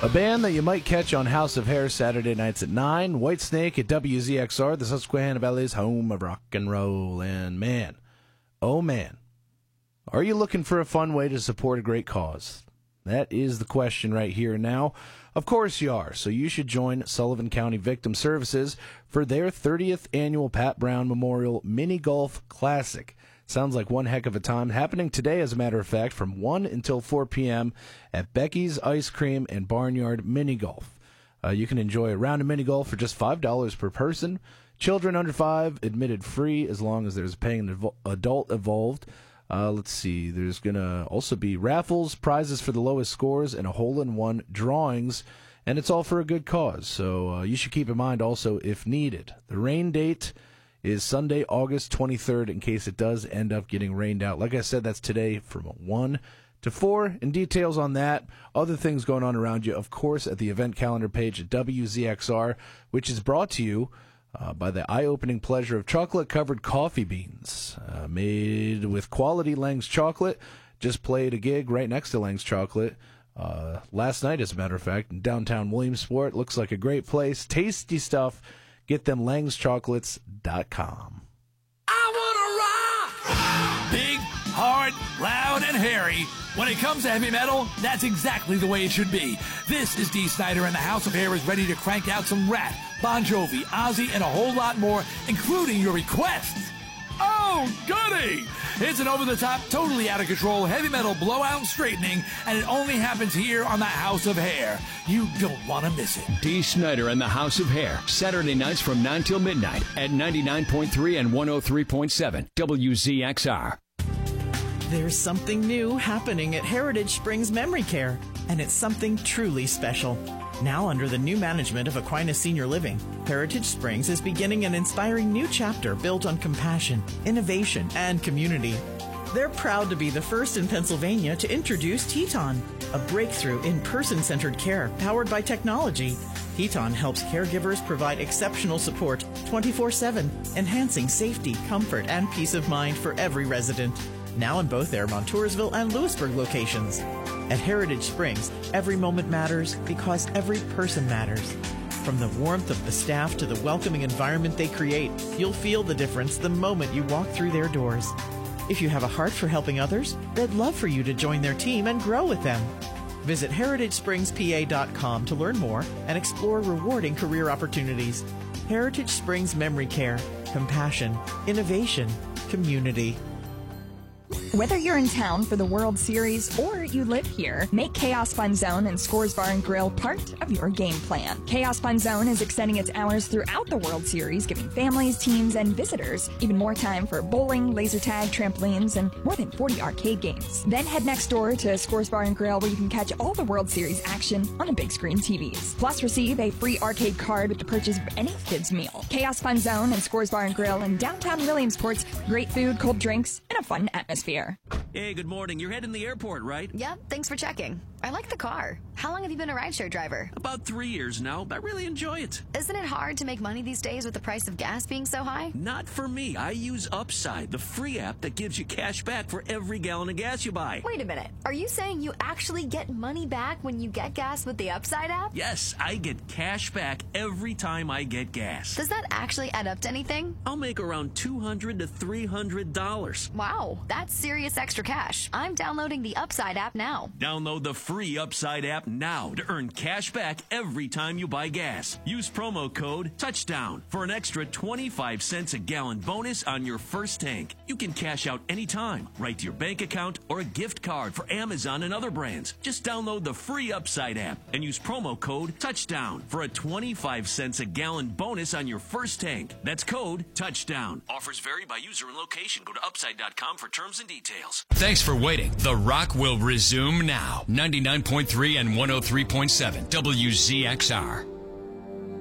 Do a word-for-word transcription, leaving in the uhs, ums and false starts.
A band that you might catch on House of Hair Saturday nights at nine, Whitesnake at W Z X R, the Susquehanna Valley's home of rock and roll. And man, oh man, are you looking for a fun way to support a great cause? That is the question right here and now. Of course you are, so you should join Sullivan County Victim Services for their thirtieth annual Pat Brown Memorial Mini Golf Classic. Sounds like one heck of a time. Happening today, as a matter of fact, from one until four p.m. at Becky's Ice Cream and Barnyard Mini Golf. Uh, you can enjoy a round of mini golf for just five dollars per person. Children under five, admitted free as long as there's a paying adult involved. Uh, let's see, there's going to also be raffles, prizes for the lowest scores, and a hole-in-one drawings, and it's all for a good cause. So uh, you should keep in mind also, if needed, the rain date is Sunday, August twenty-third, in case it does end up getting rained out. Like I said, that's today from one to four. And details on that, other things going on around you, of course, at the event calendar page at W Z X R, which is brought to you uh, by the eye-opening pleasure of chocolate-covered coffee beans, uh, made with quality Lang's chocolate. Just played a gig right next to Lang's Chocolate uh, last night, as a matter of fact, in downtown Williamsport. Looks like a great place. Tasty stuff. Get them langs chocolates dot com. I wanna rock! Big, hard, loud, and hairy. When it comes to heavy metal, that's exactly the way it should be. This is Dee Snider, and the House of Hair is ready to crank out some Rat, Bon Jovi, Ozzy, and a whole lot more, including your requests. Oh, goody! It's an over-the-top, totally out-of-control heavy metal blowout straightening, and it only happens here on the House of Hair. You don't want to miss it. Dee Snider and the House of Hair, Saturday nights from nine till midnight at ninety-nine point three and one oh three point seven W Z X R. There's something new happening at Heritage Springs Memory Care, and it's something truly special. Now under the new management of Aquinas Senior Living, Heritage Springs is beginning an inspiring new chapter built on compassion, innovation, and community. They're proud to be the first in Pennsylvania to introduce Teton, a breakthrough in person-centered care powered by technology. Teton helps caregivers provide exceptional support twenty-four seven, enhancing safety, comfort, and peace of mind for every resident. Now in both their Montoursville and Lewisburg locations. At Heritage Springs, every moment matters because every person matters. From the warmth of the staff to the welcoming environment they create, you'll feel the difference the moment you walk through their doors. If you have a heart for helping others, they'd love for you to join their team and grow with them. Visit heritage springs p a dot com to learn more and explore rewarding career opportunities. Heritage Springs Memory Care. Compassion, innovation, community. Whether you're in town for the World Series or you live here, make Chaos Fun Zone and Scores Bar and Grill part of your game plan. Chaos Fun Zone is extending its hours throughout the World Series, giving families, teams, and visitors even more time for bowling, laser tag, trampolines, and more than forty arcade games. Then head next door to Scores Bar and Grill, where you can catch all the World Series action on a big screen T Vs. Plus, receive a free arcade card with the purchase of any kids' meal. Chaos Fun Zone and Scores Bar and Grill in downtown Williamsport's great food, cold drinks, and a fun atmosphere. Hey, good morning. You're heading to the airport, right? Yep, thanks for checking. I like the car. How long have you been a rideshare driver? About three years now. I really enjoy it. Isn't it hard to make money these days with the price of gas being so high? Not for me. I use Upside, the free app that gives you cash back for every gallon of gas you buy. Wait a minute. Are you saying you actually get money back when you get gas with the Upside app? Yes, I get cash back every time I get gas. Does that actually add up to anything? I'll make around two hundred to three hundred dollars. Wow, that's serious extra cash. I'm downloading the Upside app now. Download the free Upside app now to earn cash back every time you buy gas. Use promo code TOUCHDOWN for an extra twenty-five cents a gallon bonus on your first tank. You can cash out anytime, right to your bank account, or a gift card for Amazon and other brands. Just download the free Upside app and use promo code TOUCHDOWN for a twenty-five cents a gallon bonus on your first tank. That's code TOUCHDOWN. Offers vary by user and location. Go to upside dot com for terms and details. Thanks for waiting. The Rock will resume now. ninety-nine point three and one oh three point seven W Z X R.